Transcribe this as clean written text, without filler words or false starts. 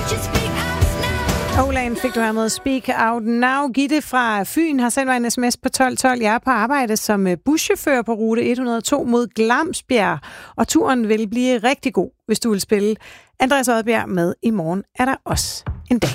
Olaen fik du her med Speak Out Now. Gitte fra Fyn har sendt mig en sms på 1212. Jeg er på arbejde som buschauffør på rute 102 mod Glamsbjerg, og turen vil blive rigtig god, hvis du vil spille Andreas Odbjerg med. I morgen er der også en dag.